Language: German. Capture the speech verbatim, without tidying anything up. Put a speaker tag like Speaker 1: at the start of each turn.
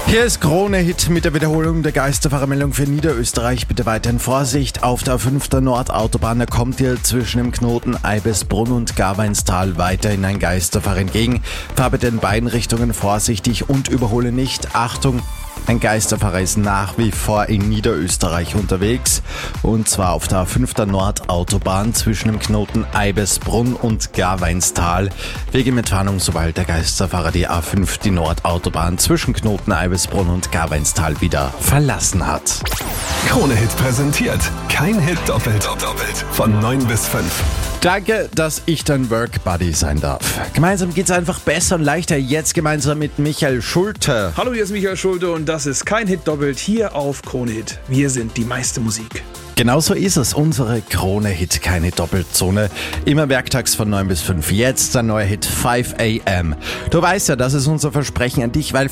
Speaker 1: Hier ist Krone-Hit mit der Wiederholung der Geisterfahrermeldung für Niederösterreich. Bitte weiterhin Vorsicht. Auf der A fünf der Nordautobahn, da kommt ihr zwischen dem Knoten Eibesbrunn und Garweinstal weiterhin ein Geisterfahrer entgegen. Fahr bitte in beiden Richtungen vorsichtig und überhole nicht. Achtung! Ein Geisterfahrer ist nach wie vor in Niederösterreich unterwegs, und zwar auf der A fünf der Nordautobahn zwischen dem Knoten Eibesbrunn und Garweinstal. Wege mit Warnung, sobald der Geisterfahrer die A fünf, die Nordautobahn zwischen Knoten Eibesbrunn und Garweinstal wieder verlassen hat.
Speaker 2: Krone-Hit präsentiert. Kein Hit doppelt. doppelt. Von neun bis fünf.
Speaker 1: Danke, dass ich dein Work-Buddy sein darf. Gemeinsam geht's einfach besser und leichter. Jetzt gemeinsam mit Michael Schulte.
Speaker 3: Hallo, hier ist Michael Schulte und das ist kein Hit doppelt hier auf Krone-Hit. Wir sind die meiste Musik.
Speaker 1: Genau so ist es, unsere Krone-Hit, keine Doppelzone. Immer werktags von neun bis fünf. Jetzt ein neuer Hit, fünf a m. Du weißt ja, das ist unser Versprechen an dich, weil